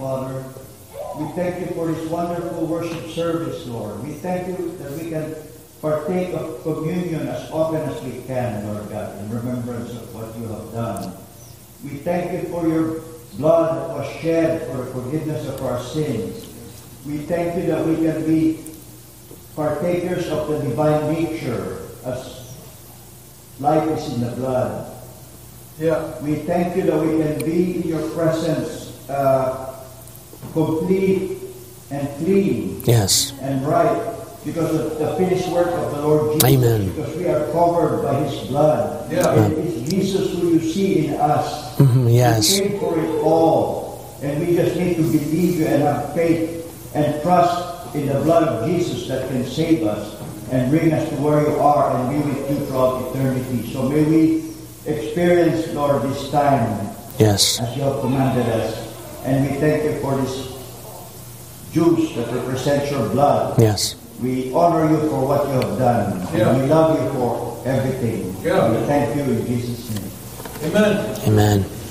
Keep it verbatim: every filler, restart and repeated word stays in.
Father. We thank you for this wonderful worship service, Lord. We thank you that we can partake of communion as often as we can, Lord God, in remembrance of what you have done. We thank you for your blood that was shed for the forgiveness of our sins. We thank you that we can be partakers of the divine nature as life is in the blood. Yeah. We thank you that we can be in your presence uh, complete and clean Yes. and right because of the finished work of the Lord Jesus. Amen. Because we are covered by His blood. Yeah. And it's Jesus who you see in us. Mhm, yes. He paid for it all. And we just need to believe you and have faith and trust in the blood of Jesus that can save us and bring us to where you are and be with you throughout eternity. So may we experience, Lord, this time Yes. as you have commanded us. And we thank you for this juice that represents your blood. Yes. We honor you for what you have done. Yeah. And we love you for everything. Yeah. We thank you in Jesus' name. Amen. Amen.